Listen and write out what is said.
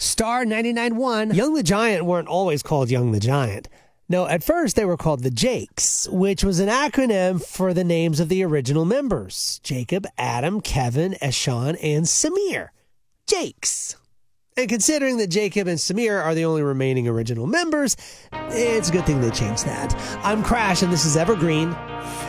Star 99.1. Young the Giant weren't always called Young the Giant. No, at first they were called the Jakes, which was an acronym for the names of the original members: Jacob, Adam, Kevin, Eshawn, and Samir. Jakes. And considering that Jacob and Samir are the only remaining original members, it's a good thing they changed that. I'm Crash, and this is Evergreen.